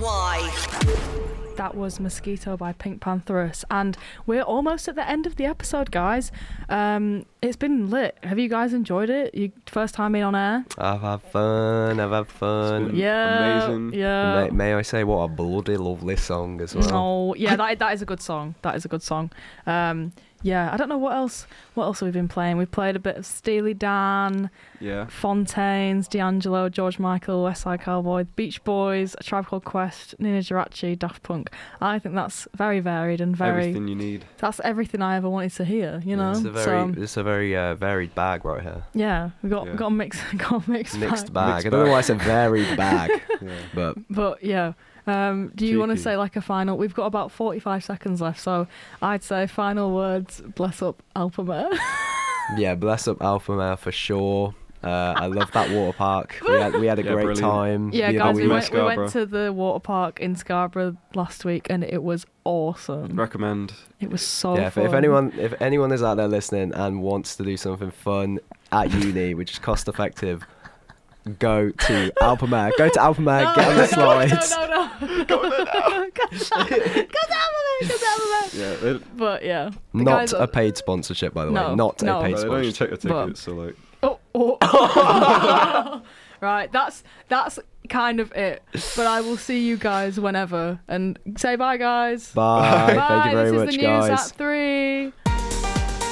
Why? That was Mosquito by Pink Pantheress, and we're almost at the end of the episode, guys. It's been lit. Have you guys enjoyed it? You first time being on air? I've had fun. Yeah, amazing. Yeah. May I say what a bloody lovely song as well. No, yeah, that is a good song. That is a good song. Yeah, I don't know what else have we been playing. We've played a bit of Steely Dan, Yeah. Fontaines, D'Angelo, George Michael, West Side Cowboy, Beach Boys, A Tribe Called Quest, Nina Geraci, Daft Punk. I think that's very varied and very... Everything you need. That's everything I ever wanted to hear, you know? It's a very varied bag right here. Yeah, we got a mixed Mixed bag. bag. I don't know why it's a varied bag, Yeah. but yeah. Do you want to Cheeky. say like a final? We've got about 45 seconds left, so I'd say final words. Bless up Alphamare. yeah, bless up Alphamare for sure. I love that water park. We had a Yeah, great brilliant. time. Yeah, You know, guys, we met went Scarborough. to the water park in Scarborough last week, and it was awesome. Recommend. It was so yeah, fun. if anyone is out there listening and wants to do something fun at uni, which is cost effective, go to Alphamare. Go to Alphamare. Get on the slides. No. Go to Alphamare. Yeah. But yeah. the Not guys a paid sponsorship, by the way. No, Not no. a paid They don't even sponsorship. check the tickets, so like. Oh. Right, that's kind of it. But I will see you guys whenever. And say bye, guys. Bye. Thank you very This much, is the news guys. at 3.